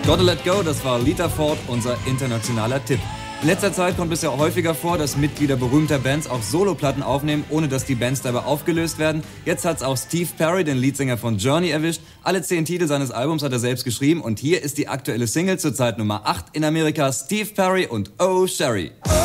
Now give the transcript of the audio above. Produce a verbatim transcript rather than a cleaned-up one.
Gotta Let Go, das war Lita Ford, unser internationaler Tipp. In letzter Zeit kommt es ja häufiger vor, dass Mitglieder berühmter Bands auch Soloplatten aufnehmen, ohne dass die Bands dabei aufgelöst werden. Jetzt hat's auch Steve Perry, den Leadsänger von Journey, erwischt. Alle zehn Titel seines Albums hat er selbst geschrieben und hier ist die aktuelle Single, zurzeit Nummer acht in Amerika, Steve Perry und Oh Sherry.